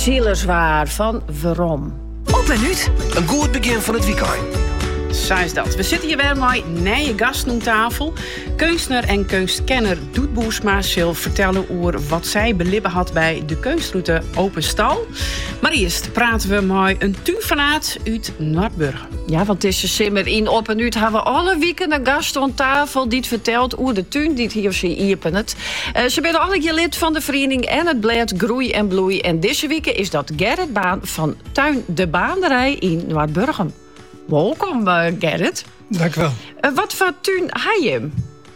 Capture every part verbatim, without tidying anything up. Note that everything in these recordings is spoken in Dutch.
Zielerswaar van Weerom. Op en uit. Een goed begin van het weekend. Zo is dat. We zitten hier weer met nieuwe gasten aan tafel. Kunstner en kunstkenner Doet Boersma zal vertellen over wat zij belibben had bij de kunstroute Open Stal. Maar eerst praten we met een tuinfanaat uit Noordburg. Ja, want het is een simmer in Op en Uit hebben we alle weken een gast aan tafel die het vertelt hoe de tuin die het hier zie iepen het. Uh, ze zijn alle lid van de vereniging en het blad Groei en Bloei. En deze week is dat Gerrit Baan van Tuin de Baanderij in Noordburgum. Welkom, uh, Gerrit. Dank u wel. Uh, wat voor tuin heb je?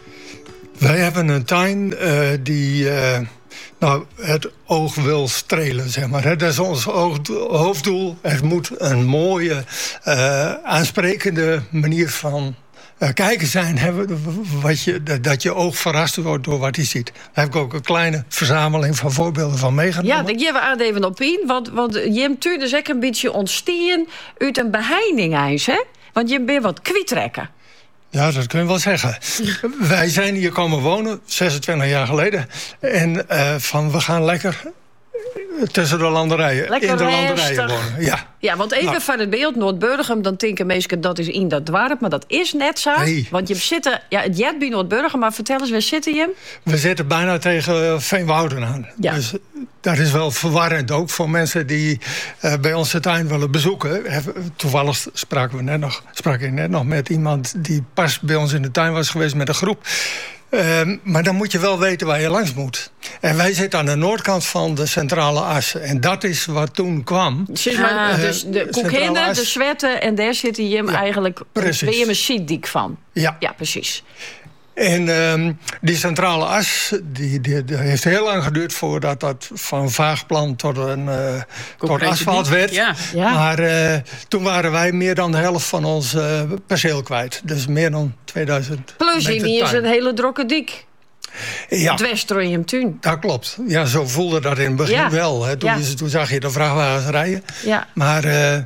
Wij hebben een tuin uh, die uh, nou, het oog wil strelen, zeg maar. Dat is ons oog, hoofddoel. Het moet een mooie, uh, aansprekende manier van uh, kijken zijn. Hè, wat je, dat je oog verrast wordt door wat je ziet. Daar heb ik ook een kleine verzameling van voorbeelden van meegenomen. Ja, daar geven we aan even op in. Want, want je tuin is ook een beetje ontstaan uit een beheining eens, hè? Want je bent wat kwijtrekken. Ja, dat kun je wel zeggen. Wij zijn hier komen wonen, zesentwintig jaar geleden. En uh, van we gaan lekker tussen de landerijen, lekker in de rustig. landerijen wonen. Ja, ja, want even nou. van het beeld Noordburgum, dan denken mensen dat is in dat dorp, maar dat is net zo. Nee. Want je zit, ja, het jet bij Noordburgum, maar vertel eens, waar zitten je? We zitten bijna tegen Veenwouden aan. Ja. Dus dat is wel verwarrend ook voor mensen die uh, bij ons de tuin willen bezoeken. Toevallig spraken we net nog, sprak ik net nog met iemand die pas bij ons in de tuin was geweest met een groep. Uh, maar dan moet je wel weten waar je langs moet. En wij zitten aan de noordkant van de centrale as. En dat is wat toen kwam. Zeg maar, uh, dus de Koekhinnen, de Zwetten, en daar zit je hem ja, eigenlijk. Precies. Ben je een zietdiek van? Ja. Ja, precies. En um, die centrale as, die, die, die heeft heel lang geduurd voordat dat van vaag plan tot een uh, tot asfalt werd. Ja. Ja. Maar uh, toen waren wij meer dan de helft van ons uh, perceel kwijt. Dus meer dan tweeduizend. Plus, die is een hele drokke dik. Ja. Het Westrooium tuin. Dat klopt. Ja, zo voelde dat in het begin ja. wel. Hè. Toen, ja. toen zag je de vrachtwagens rijden. Ja. Maar uh,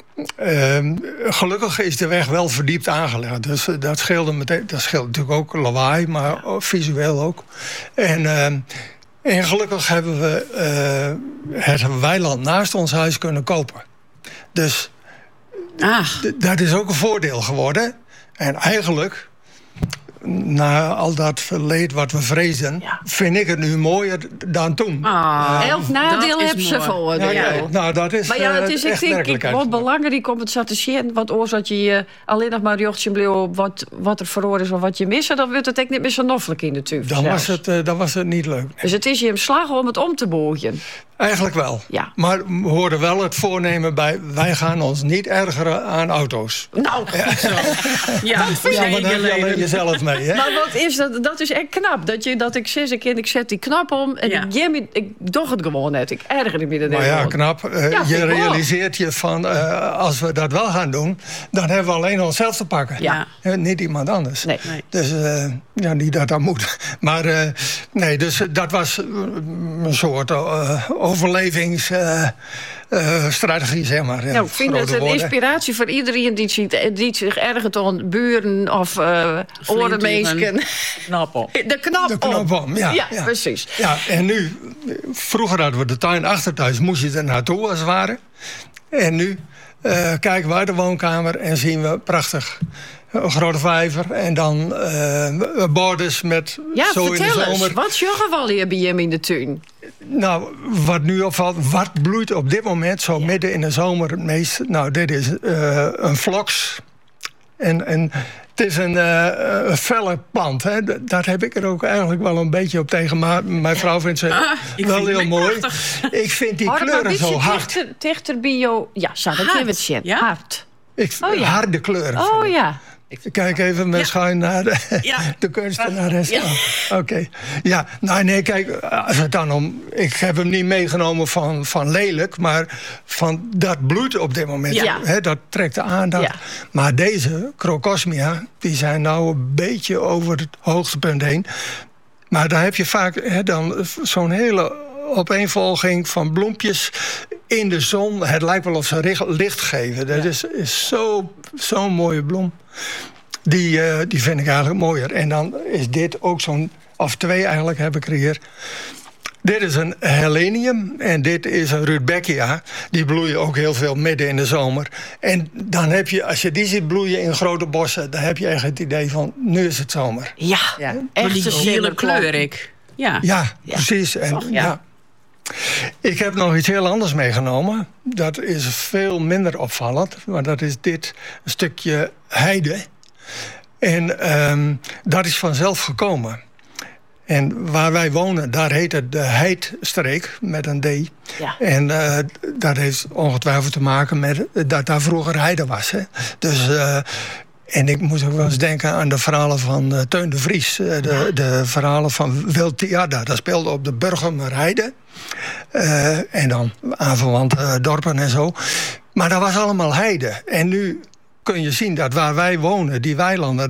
uh, gelukkig is de weg wel verdiept aangelegd. Dus uh, dat scheelde meteen. Dat scheelde natuurlijk ook lawaai, maar ja. visueel ook. En, uh, en gelukkig hebben we uh, het weiland naast ons huis kunnen kopen. Dus ah. d- dat is ook een voordeel geworden. En eigenlijk, na al dat leed wat we vreesden, ja. vind ik het nu mooier dan toen. Ah, elk nadeel heb ze voor. Ja, ja. Nou, dat is, maar ja, het is uh, ik denk ik wat belangrijk om het te zien. Want oors dat je uh, alleen nog maar jochtje bleef op wat, wat er verloren is of wat je mist, dan wordt het echt niet meer zo noffelijk in de tuin. Dan was het, uh, dan was het niet leuk. Nee. Dus het is je hem slag om het om te bogen. Eigenlijk wel. Ja. Maar we hoorden wel het voornemen bij, wij gaan ons niet ergeren aan auto's. Nou, ja, zo. Ja, ja, maar dan heb je alleen jezelf mee. Hè? Maar wat is dat? Dat is echt knap. Dat, je, dat ik zes keer ik zet die knap om en ja. ik, ik, ik doe het gewoon net. Ik erger me er Maar ja, knap. Uh, ja, je realiseert je van, uh, als we dat wel gaan doen, dan hebben we alleen onszelf te pakken. Ja. Uh, niet iemand anders. Nee. Nee. Dus uh, ja, niet dat dat moet. Maar uh, nee, dus uh, dat was uh, een soort uh, overlevingsstrategie, uh, uh, zeg maar. Nou, ik vind het een woorden. inspiratie voor iedereen die, ziet, die zich ergert aan buren of uh, orenmeesken. Knap om. De knap, de knap om. Ja, ja, ja, precies. Ja, en nu, vroeger hadden we de tuin achter thuis, moest je er naartoe als het ware. En nu uh, kijken we uit de woonkamer en zien we prachtig. Een grote vijver en dan uh, borders met ja, zo in de zomer. Eens, wat joggen we hier bij hem in de tuin? Nou, wat nu opvalt, wat bloeit op dit moment zo ja. midden in de zomer het meest? Nou, dit is uh, een vloks. En, en het is een, uh, een felle plant. Hè. Dat heb ik er ook eigenlijk wel een beetje op tegen. Maar mijn vrouw vindt ze ah, wel heel mooi. Prachtig. Ik vind die Hard, kleuren zo hard. Dichter, dichter bio... Ja, zou dat je het zien? Ja? Hard. Ik, oh, ja. Harde kleuren. Oh ja. Ik kijk even met ja. schuin naar de, ja. de kunstenares. Ja. Oké. Okay. Ja, nou nee, kijk, als het dan om... Ik heb hem niet meegenomen van, van lelijk, maar van dat bloeit op dit moment. Ja. He, dat trekt de aandacht. Ja. Maar deze, Crocosmia, die zijn nou een beetje over het hoogtepunt heen. Maar daar heb je vaak he, dan zo'n hele opeenvolging van bloempjes in de zon. Het lijkt wel of ze licht geven. Dat ja. is, is zo, zo'n mooie bloem. Die, uh, die vind ik eigenlijk mooier. En dan is dit ook zo'n, of twee eigenlijk heb ik er hier. Dit is een helenium en dit is een rudbeckia. Die bloeien ook heel veel midden in de zomer. En dan heb je, als je die ziet bloeien in grote bossen, dan heb je echt het idee van, nu is het zomer. Ja, Ja, echt die een hele kleurig. Ja. Ja, precies. En, Och, ja. ja. Ik heb nog iets heel anders meegenomen. Dat is veel minder opvallend. Maar dat is dit een stukje heide. En um, dat is vanzelf gekomen. En waar wij wonen, daar heet het de Heidstreek met een D. Ja. En uh, dat heeft ongetwijfeld te maken met dat daar vroeger heide was. Hè? Dus... Uh, En ik moet ook wel eens denken aan de verhalen van uh, Teun de Vries. Uh, de, de verhalen van Wil Tiada. Dat speelde op de Burgermerheide. Uh, en dan aanverwante uh, dorpen en zo. Maar dat was allemaal heide. En nu kun je zien dat waar wij wonen, die weilanden...